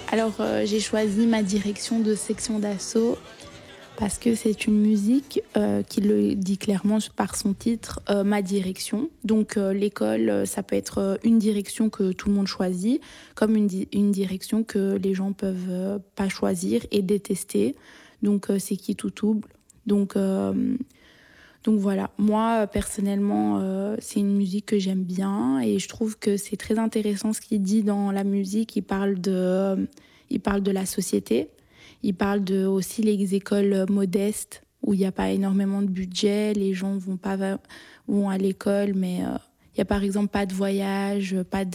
Alors, j'ai choisi ma direction de section d'assaut parce que c'est une musique qui le dit clairement par son titre, ma direction. Donc, l'école, ça peut être une direction que tout le monde choisit, comme une direction que les gens peuvent pas choisir et détester. Donc, c'est qui tout double. Donc, euh, donc voilà, moi personnellement, c'est une musique que j'aime bien et je trouve que c'est très intéressant ce qu'il dit dans la musique. Il parle de la société, il parle de aussi les écoles modestes où il n'y a pas énormément de budget, les gens vont à l'école, mais il y a par exemple pas de voyage,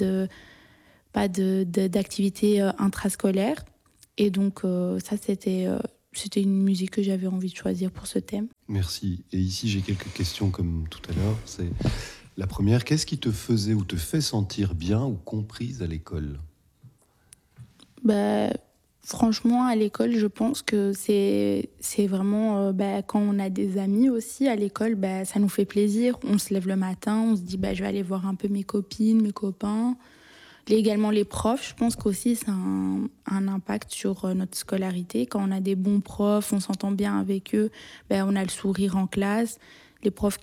d'activité intrascolaire. Et donc ça, c'était une musique que j'avais envie de choisir pour ce thème. Merci. Et ici, j'ai quelques questions comme tout à l'heure. C'est la première, qu'est-ce qui te faisait ou te fait sentir bien ou comprise à l'école? Bah, franchement, à l'école, je pense que c'est vraiment quand on a des amis aussi à l'école, ça nous fait plaisir. On se lève le matin, on se dit je vais aller voir un peu mes copines, mes copains. Également les profs, je pense qu'aussi ça a un impact sur notre scolarité. Quand on a des bons profs, on s'entend bien avec eux, on a le sourire en classe. Les profs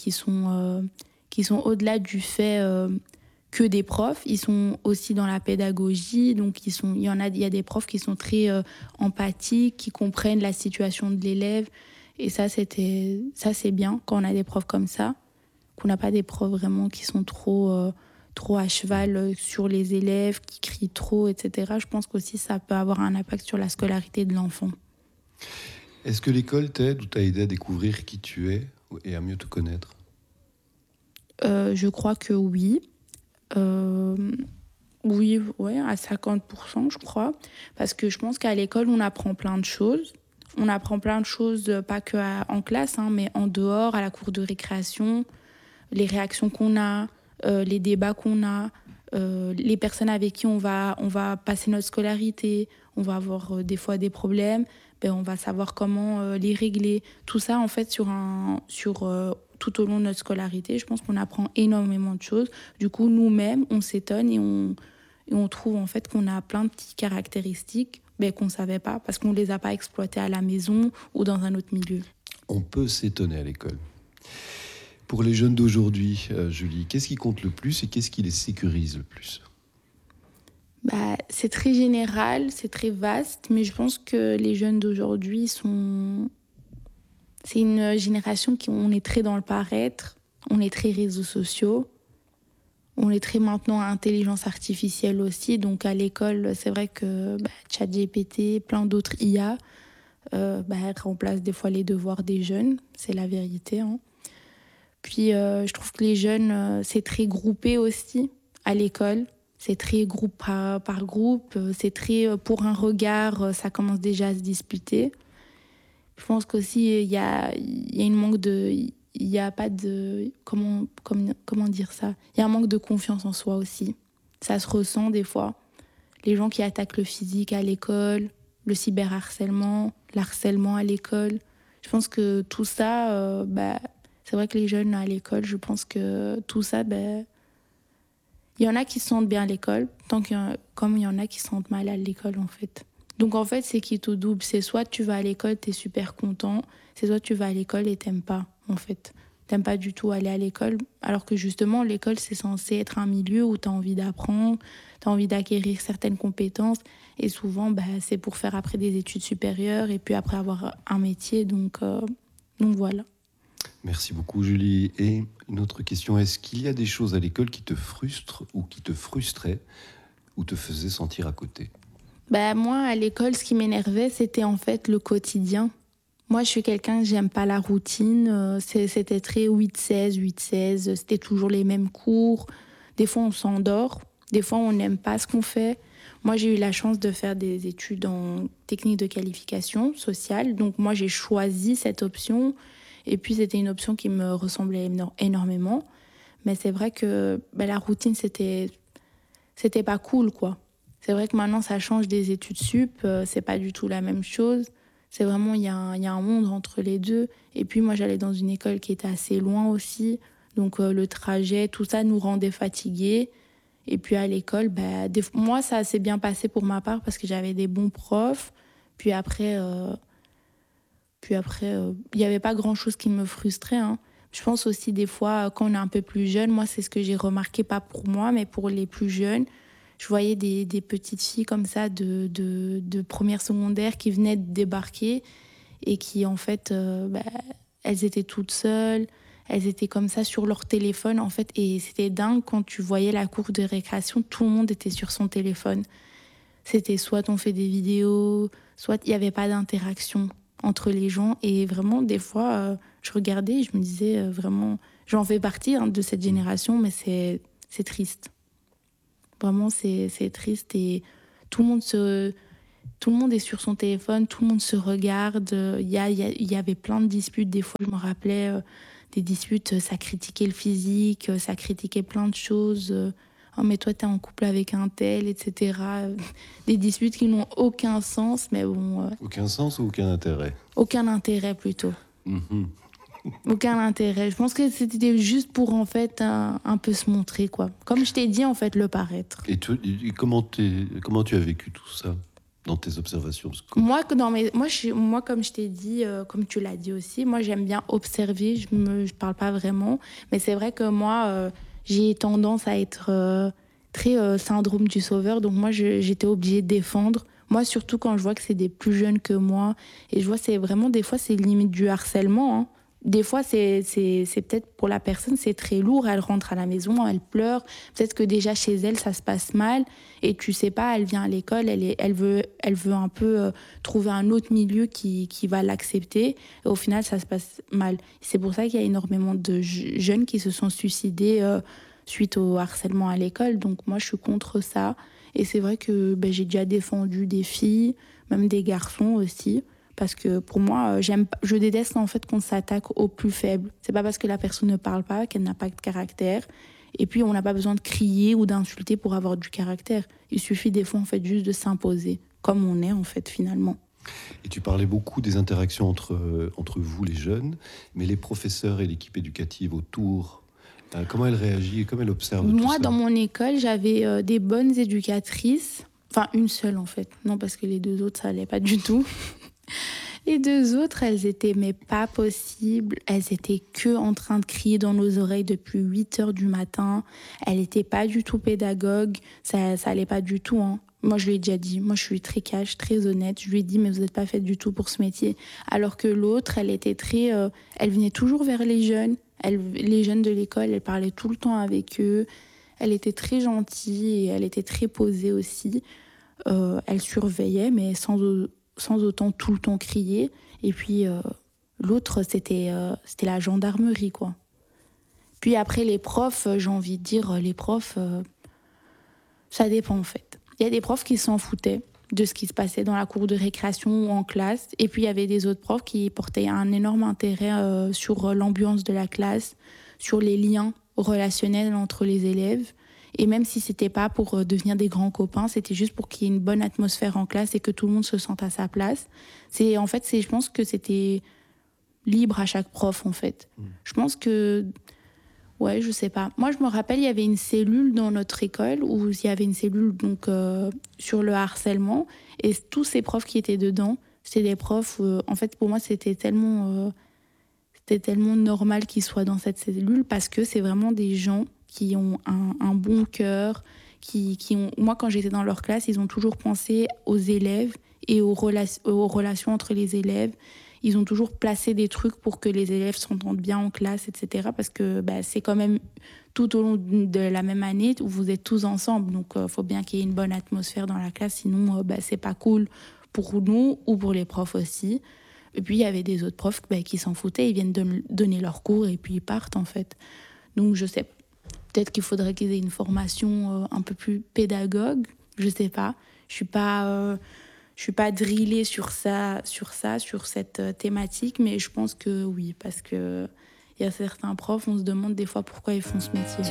qui sont au-delà du fait que des profs, ils sont aussi dans la pédagogie. Donc il y a des profs qui sont très empathiques, qui comprennent la situation de l'élève. Et ça c'est bien quand on a des profs comme ça, qu'on n'a pas des profs vraiment qui sont trop à cheval sur les élèves, qui crient trop, etc. Je pense qu'aussi ça peut avoir un impact sur la scolarité de l'enfant. Est-ce que l'école t'aide ou t'a aidé à découvrir qui tu es et à mieux te connaître? Je crois que oui. Euh, oui, ouais, à 50%, je crois. Parce que je pense qu'à l'école, on apprend plein de choses. On apprend plein de choses, pas que en classe, hein, mais en dehors, à la cour de récréation, les réactions qu'on a, les débats qu'on a, les personnes avec qui on va passer notre scolarité, on va avoir des fois des problèmes, on va savoir comment les régler. Tout ça, en fait, tout au long de notre scolarité, je pense qu'on apprend énormément de choses. Du coup, nous-mêmes, on s'étonne et on trouve en fait qu'on a plein de petites caractéristiques qu'on ne savait pas parce qu'on ne les a pas exploitées à la maison ou dans un autre milieu. On peut s'étonner à l'école. Pour les jeunes d'aujourd'hui, Julie, qu'est-ce qui compte le plus et qu'est-ce qui les sécurise le plus? C'est très général, c'est très vaste, mais je pense que les jeunes d'aujourd'hui c'est une génération qui on est très dans le paraître, on est très réseaux sociaux, on est très maintenant intelligence artificielle aussi. Donc à l'école, c'est vrai que ChatGPT, plein d'autres IA remplacent des fois les devoirs des jeunes, c'est la vérité, hein. Puis je trouve que les jeunes, c'est très groupé aussi à l'école. C'est très groupe par groupe. C'est très pour un regard, ça commence déjà à se disputer. Je pense qu'aussi il y a une manque de, il y a pas de, comment dire ça? Il y a un manque de confiance en soi aussi. Ça se ressent des fois. Les gens qui attaquent le physique à l'école, le cyberharcèlement, l'harcèlement à l'école. Je pense que tout ça, c'est vrai que les jeunes à l'école, je pense que tout ça, il y en a qui se sentent bien à l'école, comme il y en a qui se sentent mal à l'école en fait. Donc en fait, c'est qui tout double. C'est soit tu vas à l'école, t'es super content, c'est soit tu vas à l'école et t'aimes pas en fait. T'aimes pas du tout aller à l'école, alors que justement l'école c'est censé être un milieu où t'as envie d'apprendre, t'as envie d'acquérir certaines compétences et souvent c'est pour faire après des études supérieures et puis après avoir un métier. Donc voilà. Merci beaucoup, Julie. Et une autre question, est-ce qu'il y a des choses à l'école qui te frustrent ou qui te frustraient ou te faisaient sentir à côté? Moi à l'école, ce qui m'énervait, c'était en fait le quotidien. Moi, je suis quelqu'un, j'aime pas la routine. C'était très 8-16, 8-16. C'était toujours les mêmes cours. Des fois, on s'endort. Des fois, on n'aime pas ce qu'on fait. Moi, j'ai eu la chance de faire des études en technique de qualification sociale. Donc, moi, j'ai choisi cette option. Et puis, c'était une option qui me ressemblait énormément. Mais c'est vrai que la routine, c'était pas cool, quoi. C'est vrai que maintenant, ça change des études sup. C'est pas du tout la même chose. C'est vraiment, il y a un monde entre les deux. Et puis, moi, j'allais dans une école qui était assez loin aussi. Donc, le trajet, tout ça nous rendait fatigués. Et puis à l'école, moi, ça s'est bien passé pour ma part parce que j'avais des bons profs. Puis après, il n'y avait pas grand-chose qui me frustrait, hein. Je pense aussi des fois, quand on est un peu plus jeune, moi, c'est ce que j'ai remarqué, pas pour moi, mais pour les plus jeunes. Je voyais des petites filles comme ça de première secondaire qui venaient de débarquer et qui, en fait, elles étaient toutes seules. Elles étaient comme ça sur leur téléphone, en fait. Et c'était dingue quand tu voyais la cour de récréation, tout le monde était sur son téléphone. C'était soit on fait des vidéos, soit il n'y avait pas d'interaction entre les gens. Et vraiment, des fois, je regardais et je me disais vraiment, j'en fais partie, hein, de cette génération, mais c'est triste. Vraiment, c'est triste et tout le monde tout le monde est sur son téléphone, tout le monde se regarde. Il y avait plein de disputes. Des fois, je me rappelais des disputes, ça critiquait le physique, ça critiquait plein de choses. Oh, mais toi, t'es en couple avec un tel, etc. Des disputes qui n'ont aucun sens, mais bon. Aucun sens ou aucun intérêt? Aucun intérêt, plutôt. Mhm. Aucun intérêt. Je pense que c'était juste pour, en fait, un peu se montrer, quoi. Comme je t'ai dit, en fait, le paraître. Et comment tu as vécu tout ça dans tes observations? Moi, comme je t'ai dit, comme tu l'as dit aussi, moi, j'aime bien observer. Je parle pas vraiment. Mais c'est vrai que moi, j'ai tendance à être très syndrome du sauveur. Donc moi, j'étais obligée de défendre. Moi, surtout quand je vois que c'est des plus jeunes que moi. Et je vois, c'est vraiment, des fois, c'est limite du harcèlement, hein. Des fois, c'est peut-être pour la personne, c'est très lourd. Elle rentre à la maison, elle pleure. Peut-être que déjà chez elle, ça se passe mal. Et tu sais pas, elle vient à l'école, elle veut un peu trouver un autre milieu qui va l'accepter. Et au final, ça se passe mal. C'est pour ça qu'il y a énormément de jeunes qui se sont suicidés suite au harcèlement à l'école. Donc moi, je suis contre ça. Et c'est vrai que j'ai déjà défendu des filles, même des garçons aussi. Parce que pour moi, je déteste en fait qu'on s'attaque aux plus faibles. C'est pas parce que la personne ne parle pas qu'elle n'a pas de caractère. Et puis, on n'a pas besoin de crier ou d'insulter pour avoir du caractère. Il suffit des fois, en fait, juste de s'imposer, comme on est, en fait, finalement. Et tu parlais beaucoup des interactions entre vous, les jeunes, mais les professeurs et l'équipe éducative autour, comment elle réagit et comment elle observe tout ça? Moi, dans mon école, j'avais des bonnes éducatrices. Enfin, une seule, en fait. Non, parce que les deux autres, ça allait pas du tout. Les deux autres, elles étaient mais pas possible. Elles étaient que en train de crier dans nos oreilles depuis 8 heures du matin. Elles n'étaient pas du tout pédagogues. Ça allait pas du tout, hein. Moi, je lui ai déjà dit. Moi, je suis très cash, très honnête. Je lui ai dit, mais vous n'êtes pas faite du tout pour ce métier. Alors que l'autre, elle était très... elle venait toujours vers les jeunes. Les jeunes de l'école, elle parlait tout le temps avec eux. Elle était très gentille et elle était très posée aussi. Elle surveillait, mais sans autant tout le temps crier. Et puis l'autre, c'était la gendarmerie, quoi. Puis après, les profs, j'ai envie de dire, les profs, ça dépend en fait. Il y a des profs qui s'en foutaient de ce qui se passait dans la cour de récréation ou en classe. Et puis il y avait des autres profs qui portaient un énorme intérêt sur l'ambiance de la classe, sur les liens relationnels entre les élèves. Et même si c'était pas pour devenir des grands copains, c'était juste pour qu'il y ait une bonne atmosphère en classe et que tout le monde se sente à sa place. Je pense que c'était libre à chaque prof, en fait. Je pense que, ouais, je sais pas. Moi, je me rappelle, il y avait une cellule dans notre école où il y avait une cellule donc sur le harcèlement, et tous ces profs qui étaient dedans, c'était des profs. En fait, pour moi, c'était tellement normal qu'ils soient dans cette cellule parce que c'est vraiment des gens qui ont un bon cœur, qui ont... Moi, quand j'étais dans leur classe, ils ont toujours pensé aux élèves et aux relations entre les élèves. Ils ont toujours placé des trucs pour que les élèves s'entendent bien en classe, etc. Parce que c'est quand même tout au long de la même année où vous êtes tous ensemble. Donc, il faut bien qu'il y ait une bonne atmosphère dans la classe. Sinon, c'est pas cool pour nous ou pour les profs aussi. Et puis, il y avait des autres profs qui s'en foutaient. Ils viennent de donner leurs cours et puis ils partent, en fait. Donc, je sais. Peut-être qu'il faudrait qu'ils aient une formation un peu plus pédagogue. Je sais pas. Je suis pas drillée sur cette thématique. Mais je pense que oui. Parce que il y a certains profs, on se demande des fois pourquoi ils font ce métier.